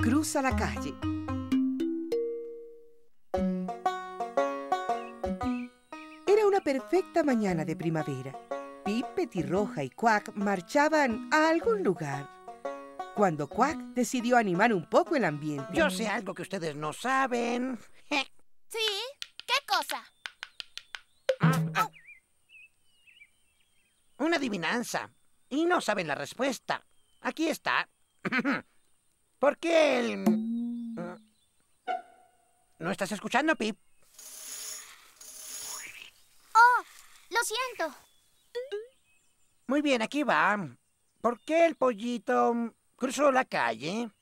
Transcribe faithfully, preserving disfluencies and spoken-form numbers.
cruza la calle. Era una perfecta mañana de primavera. Pip, Petirroja y Quack marchaban a algún lugar, cuando Quack decidió animar un poco el ambiente. Yo sé algo que ustedes no saben. ¿Sí? ¿Qué cosa? Una adivinanza. Y no saben la respuesta. Aquí está. ¿Por qué el... ¿No estás escuchando, Pip? Oh, lo siento. Muy bien, aquí va. ¿Por qué el pollito cruzó la calle?